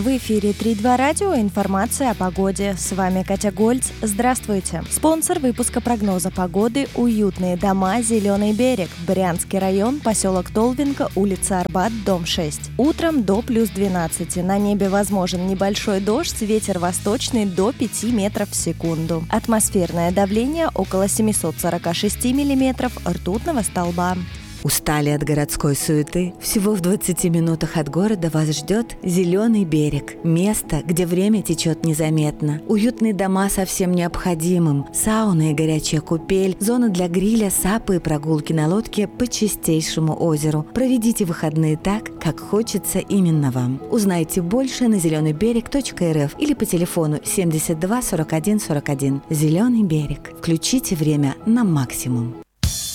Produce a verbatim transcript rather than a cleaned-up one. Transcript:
В эфире три два радио. Информация о погоде. С вами Катя Гольц. Здравствуйте. Спонсор выпуска прогноза погоды – уютные дома «Зеленый берег». Брянский район, поселок Толвинка, улица Арбат, дом шесть. Утром до плюс двенадцати. На небе возможен небольшой дождь, ветер восточный до пяти метров в секунду. Атмосферное давление около семьсот сорок шесть миллиметров ртутного столба. Устали от городской суеты? Всего в двадцати минутах от города вас ждет «Зеленый берег». Место, где время течет незаметно. Уютные дома со всем необходимым. Сауна и горячая купель. Зона для гриля, сапы и прогулки на лодке по чистейшему озеру. Проведите выходные так, как хочется именно вам. Узнайте больше на зеленый берег точка эр эф или по телефону семьдесят два сорок один сорок один. «Зеленый берег». Включите время на максимум.